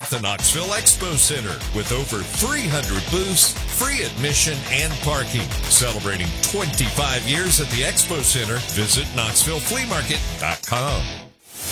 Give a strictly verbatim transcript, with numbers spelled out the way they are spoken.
the Knoxville Expo Center with over three hundred booths, free admission, and parking. Celebrating twenty-five years at the Expo Center, visit knoxville flea market dot com.